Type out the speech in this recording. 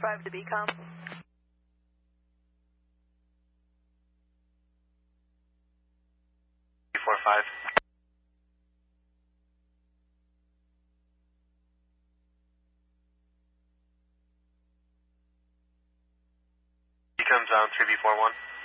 345 to BCOM. Five. He comes on 3B41.